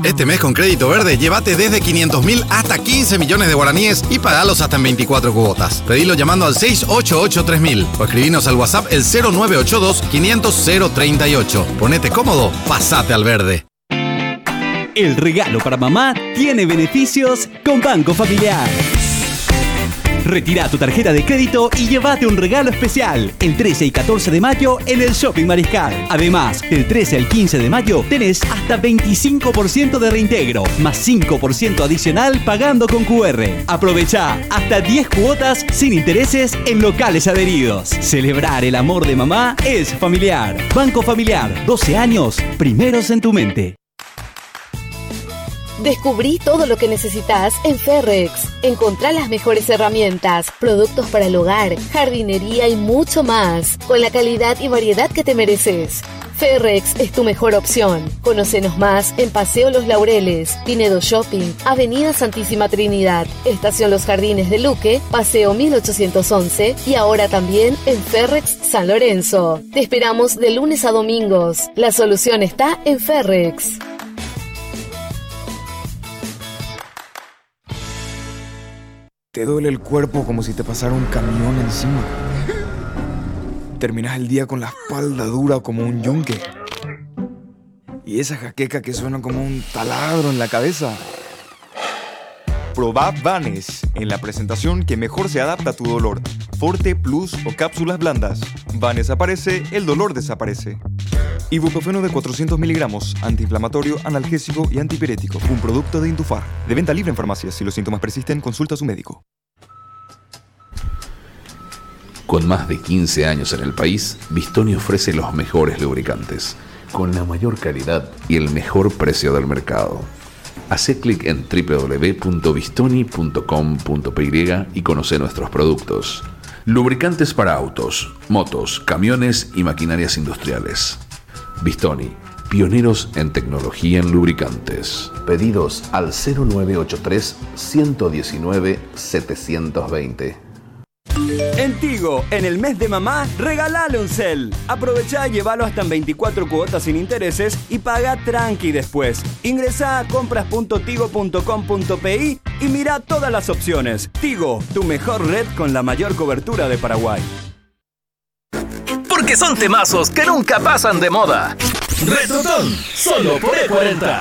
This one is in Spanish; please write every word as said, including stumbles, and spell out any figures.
Este mes con Crédito Verde, llévate desde quinientos mil hasta quince millones de guaraníes y pagalos hasta en veinticuatro cuotas. Pedilo llamando al seis ocho ocho tres mil o escribinos al WhatsApp el cero nueve ocho dos quinientos cero treinta y ocho. Ponete cómodo, pasate al verde. El regalo para mamá tiene beneficios con Banco Familiar. Retira tu tarjeta de crédito y llévate un regalo especial el trece y catorce de mayo en el Shopping Mariscal. Además, del trece al quince de mayo tenés hasta veinticinco por ciento de reintegro, más cinco por ciento adicional pagando con Q R. Aprovechá hasta diez cuotas sin intereses en locales adheridos. Celebrar el amor de mamá es familiar. Banco Familiar, doce años, primeros en tu mente. Descubrí todo lo que necesitas en Ferrex. Encontrá las mejores herramientas, productos para el hogar, jardinería y mucho más, con la calidad y variedad que te mereces. Ferrex es tu mejor opción. Conócenos más en Paseo Los Laureles, Pinedo Shopping, Avenida Santísima Trinidad, Estación Los Jardines de Luque, Paseo mil ochocientos once y ahora también en Ferrex San Lorenzo. Te esperamos de lunes a domingos. La solución está en Ferrex. Te duele el cuerpo como si te pasara un camión encima. Terminas el día con la espalda dura como un yunque. Y esa jaqueca que suena como un taladro en la cabeza. Probá Vanes en la presentación que mejor se adapta a tu dolor. Forte, Plus o cápsulas blandas. Vanes aparece, el dolor desaparece. Ibuprofeno de cuatrocientos miligramos, antiinflamatorio, analgésico y antipirético. Un producto de Indufar. De venta libre en farmacias. Si los síntomas persisten, consulta a su médico. Con más de quince años en el país, Bistoni ofrece los mejores lubricantes, con la mayor calidad y el mejor precio del mercado. Hacé clic en doble u doble u doble u punto bistoni punto com punto p y y conoce nuestros productos. Lubricantes para autos, motos, camiones y maquinarias industriales. Bistoni, pioneros en tecnología en lubricantes. Pedidos al cero nueve ocho tres, uno uno nueve, siete dos cero. En Tigo, en el mes de mamá, regalale un cel. Aprovechá y llévalo hasta en veinticuatro cuotas sin intereses y paga tranqui después. Ingresá a compras punto tigo punto com punto pi y mirá todas las opciones. Tigo, tu mejor red con la mayor cobertura de Paraguay. Porque son temazos que nunca pasan de moda. Retrotón, solo por E cuarenta.